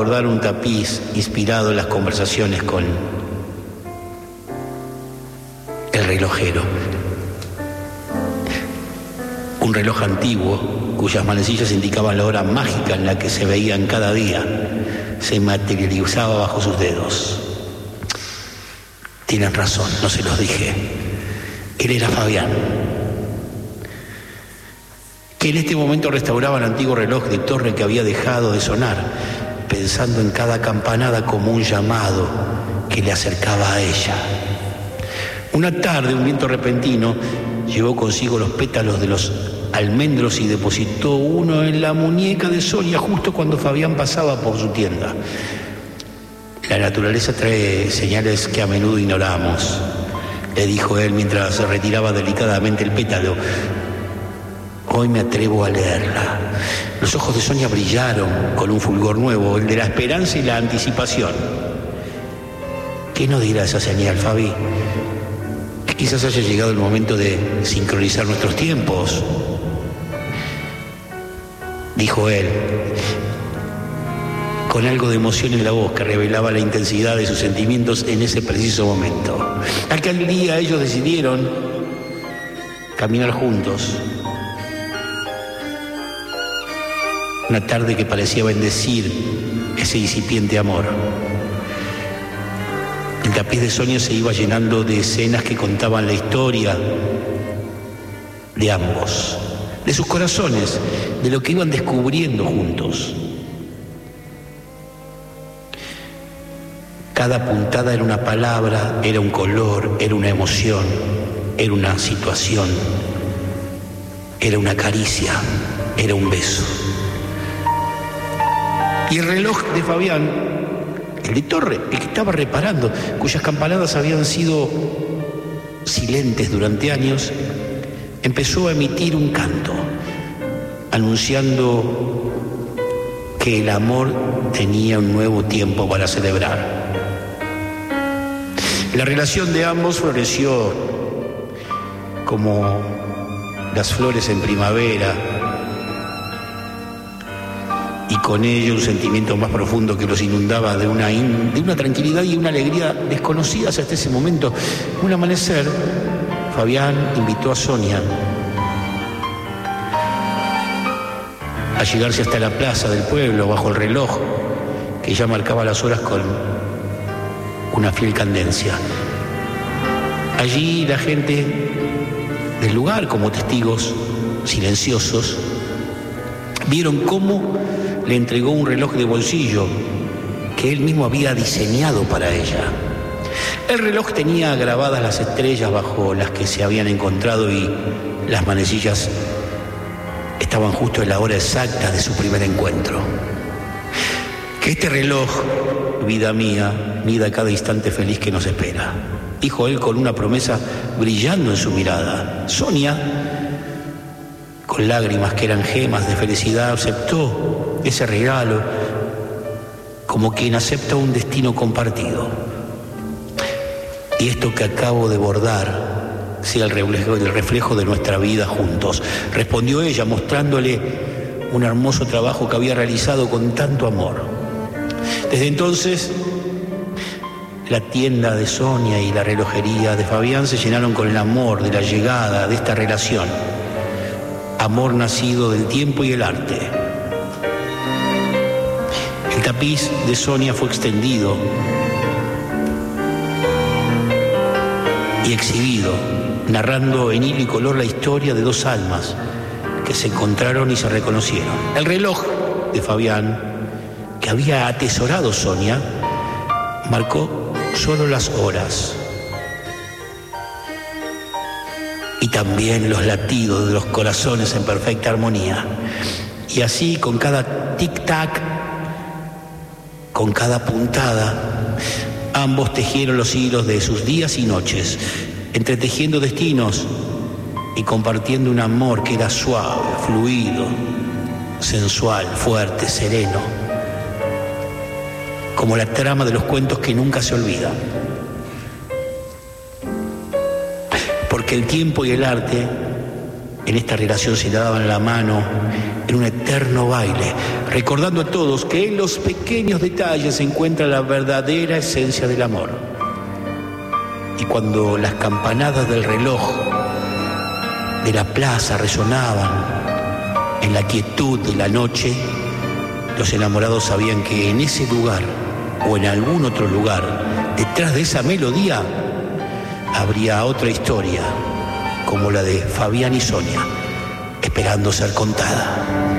bordar un tapiz inspirado en las conversaciones con el relojero. Un reloj antiguo cuyas manecillas indicaban la hora mágica en la que se veían cada día se materializaba bajo sus dedos. Tienen razón, no se los dije. Él era Fabián, que en este momento restauraba el antiguo reloj de torre que había dejado de sonar, pensando en cada campanada como un llamado que le acercaba a ella. Una tarde, un viento repentino llevó consigo los pétalos de los almendros y depositó uno en la muñeca de Sonia justo cuando Fabián pasaba por su tienda. La naturaleza trae señales que a menudo ignoramos, le dijo él mientras se retiraba delicadamente el pétalo. Hoy me atrevo a leerla. Los ojos de Sonia brillaron con un fulgor nuevo, el de la esperanza y la anticipación. ¿Qué nos dirá esa señal, Fabi? Que quizás haya llegado el momento de sincronizar nuestros tiempos, dijo él, con algo de emoción en la voz que revelaba la intensidad de sus sentimientos en ese preciso momento. Aquel día ellos decidieron caminar juntos. Una tarde que parecía bendecir ese incipiente amor. El tapiz de Sonia se iba llenando de escenas que contaban la historia de ambos, de sus corazones, de lo que iban descubriendo juntos. Cada puntada era una palabra, era un color, era una emoción, era una situación, era una caricia, era un beso. Y el reloj de Fabián, el de torre, el que estaba reparando, cuyas campanadas habían sido silentes durante años, empezó a emitir un canto, anunciando que el amor tenía un nuevo tiempo para celebrar. La relación de ambos floreció como las flores en primavera, y con ello un sentimiento más profundo que los inundaba de una tranquilidad y una alegría desconocidas hasta ese momento. Un amanecer, Fabián invitó a Sonia a llegarse hasta la plaza del pueblo bajo el reloj que ya marcaba las horas con una fiel cadencia. Allí la gente del lugar, como testigos silenciosos, vieron cómo le entregó un reloj de bolsillo que él mismo había diseñado para ella. El reloj tenía grabadas las estrellas bajo las que se habían encontrado y las manecillas estaban justo en la hora exacta de su primer encuentro. Que este reloj, vida mía, mida cada instante feliz que nos espera, dijo él con una promesa brillando en su mirada. Sonia, con lágrimas que eran gemas de felicidad, aceptó ese regalo como quien acepta un destino compartido. Y esto que acabo de bordar sea el reflejo de nuestra vida juntos, respondió ella, mostrándole un hermoso trabajo que había realizado con tanto amor. Desde entonces, la tienda de Sonia y la relojería de Fabián se llenaron con el amor de la llegada de esta relación, amor nacido del tiempo y el arte. El tapiz de Sonia fue extendido y exhibido, narrando en hilo y color la historia de dos almas que se encontraron y se reconocieron. El reloj de Fabián, que había atesorado Sonia, marcó solo las horas y también los latidos de los corazones en perfecta armonía. Y así, con cada tic-tac, con cada puntada, ambos tejieron los hilos de sus días y noches, entretejiendo destinos y compartiendo un amor que era suave, fluido, sensual, fuerte, sereno, como la trama de los cuentos que nunca se olvidan. Porque el tiempo y el arte en esta relación se daban la mano en un eterno baile, recordando a todos que en los pequeños detalles se encuentra la verdadera esencia del amor. Y cuando las campanadas del reloj de la plaza resonaban en la quietud de la noche, los enamorados sabían que en ese lugar o en algún otro lugar, detrás de esa melodía, habría otra historia, como la de Fabián y Sonia, esperando ser contada.